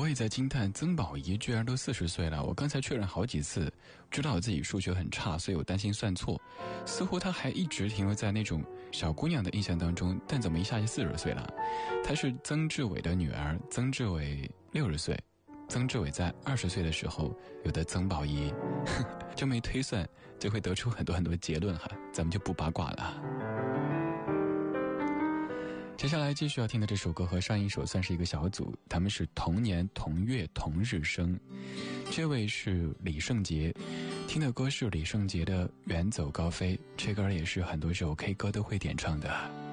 我也在惊叹，曾宝仪居然都40岁了。我刚才确认好几次，知道我自己数学很差，所以我担心算错。似乎她还一直停留在那种小姑娘的印象当中，但怎么一下就40岁了？她是曾志伟的女儿，曾志伟60岁，曾志伟在20岁的时候有的曾宝仪，这么一推算，就会得出很多很多结论哈，咱们就不八卦了。接下来继续要听的这首歌和上一首算是一个小组，他们是同年同月同日生。这位是李圣杰，听的歌是李圣杰的《远走高飞》，这歌也是很多首 K 歌都会点唱的。